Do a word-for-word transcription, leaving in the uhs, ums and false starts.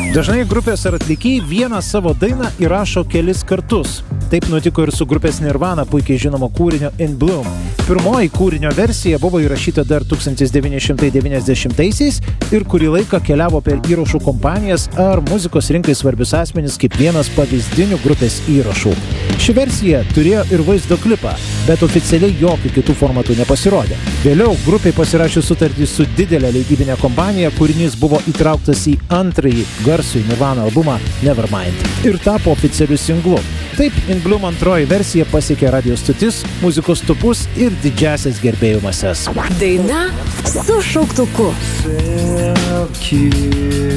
Dažnai grupės ar atlikėjai vieną savo dainą įrašo kelis kartus. Taip nutiko ir su grupės Nirvana puikiai žinomo kūrinio In Bloom. Pirmoji kūrinio versija buvo įrašyta dar tūkstantis devyni šimtai devyniasdešimtaisiais ir kurį laiką keliavo per įrašų kompanijas ar muzikos rinkai svarbius asmenis kaip vienas pavyzdinių grupės įrašų. Ši versija turėjo ir vaizdo klipą, bet oficialiai jokių kitų formatų nepasirodė. Vėliau grupiai pasirašius sutartį su didelė leidybinė kompanija, kūrinys buvo įtrauktas į antrąjį garsųjį Nirvana albumą Nevermind ir tapo oficialiu singlu. Taip, In Bloom antroji versija pasiekė radijo stotis, muzikos topus ir didžiasias gerbėjų mases. Daina su šauktuku.